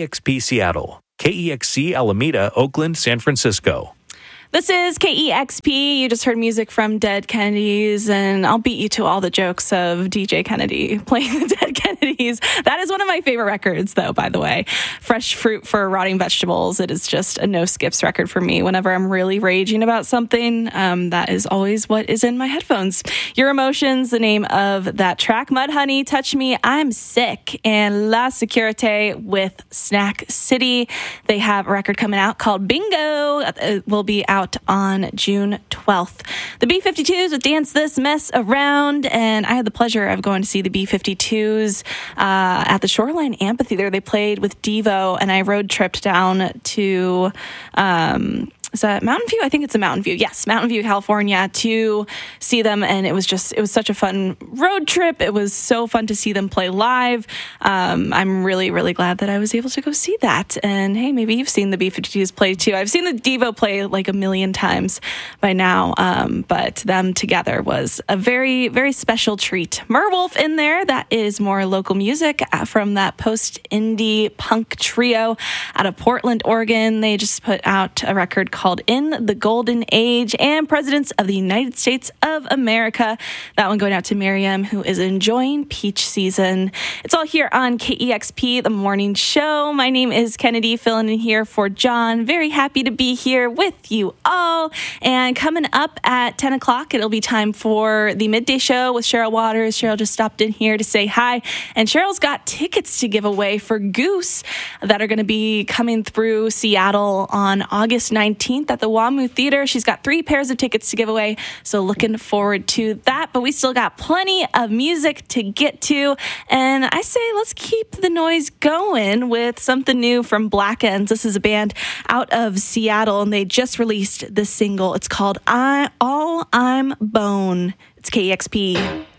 KEXP Seattle, KEXC Alameda, Oakland, San Francisco. This is KEXP. You just heard music from Dead Kennedys, and I'll beat you to all the jokes of DJ Kennedy playing the Dead Kennedys. That is one of my favorite records, though, by the way. Fresh Fruit for Rotting Vegetables. It is just a no-skips record for me. Whenever I'm really raging about something, that is always what is in my headphones. Your Emotions, the name of that track. Mudhoney, Touch Me, I'm Sick, and La Securite with Snack City. They have a record coming out called Bingo. It will be out on June 12th. The B-52s with Dance This Mess Around, and I had the pleasure of going to see the B-52s at the Shoreline Amphitheater. They played with Devo, and I road tripped down to is that Mountain View? I think it's a Mountain View. Yes, Mountain View, California, to see them. And it was such a fun road trip. It was so fun to see them play live. I'm really, really glad that I was able to go see that. And hey, maybe you've seen the B-52s play too. I've seen the Devo play like a million times by now. But them together was a very, very special treat. Merwolf in there. That is more local music from that post-indie punk trio out of Portland, Oregon. They just put out a record called In the Golden Age, and Presidents of the United States of America. That one going out to Miriam, who is enjoying peach season. It's all here on KEXP, the morning show. My name is Kennedy, filling in here for John. Very happy to be here with you all. And coming up at 10 o'clock, it'll be time for the midday show with Cheryl Waters. Cheryl just stopped in here to say hi. And Cheryl's got tickets to give away for Goose that are going to be coming through Seattle on August 19th. At the WAMU Theater. She's got 3 pairs of tickets to give away, so looking forward to that. But we still got plenty of music to get to, and I say let's keep the noise going with something new from Black Ends. This is a band out of Seattle, and they just released this single. It's called All I'm Bone. It's KEXP.